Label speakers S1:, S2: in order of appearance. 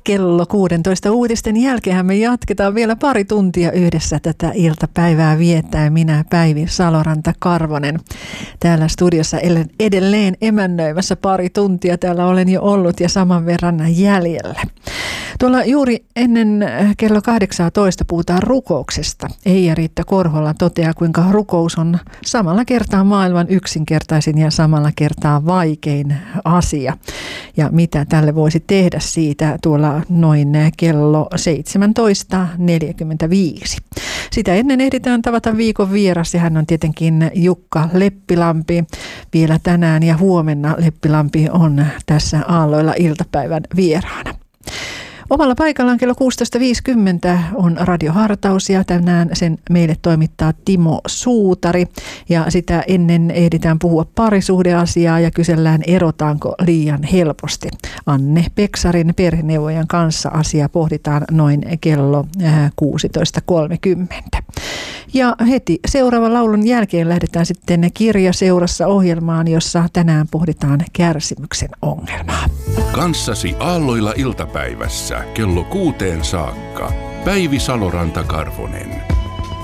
S1: Kello 16 uutisten jälkeen me jatketaan vielä pari tuntia yhdessä tätä iltapäivää viettää. Minä Päivi Saloranta-Karvonen täällä studiossa edelleen emännöimässä pari tuntia. Täällä olen jo ollut ja saman verran jäljellä. Tuolla juuri ennen kello 18 puhutaan rukouksesta. Eija-Riitta Korhola toteaa, kuinka rukous on samalla kertaa maailman yksinkertaisin ja samalla kertaa vaikein asia. Ja mitä tälle voisi tehdä siitä tuolla noin kello 17.45. Sitä ennen ehditään tavata viikon vieras ja hän on tietenkin Jukka Leppilampi. Vielä tänään ja huomenna Leppilampi on tässä Aalloilla iltapäivän vieraana. Omalla paikallaan kello 16.50 on radiohartaus ja tänään sen meille toimittaa Timo Suutari. Ja sitä ennen ehditään puhua parisuhdeasiaa ja kysellään erotaanko liian helposti. Anne Peksarin perheneuvojan kanssa asiaa pohditaan noin kello 16.30. Ja heti seuraavan laulun jälkeen lähdetään sitten Kirjaseurassa ohjelmaan, jossa tänään pohditaan kärsimyksen ongelmaa.
S2: Kanssasi Aalloilla iltapäivässä kello 6 saakka. Päivi Saloranta-Karvonen.